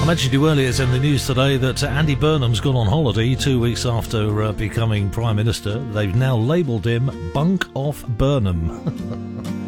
mentioned you earlier, it's in the news today that Andy Burnham's gone on holiday 2 weeks after becoming Prime Minister. They've now labelled him Bunk Off Burnham.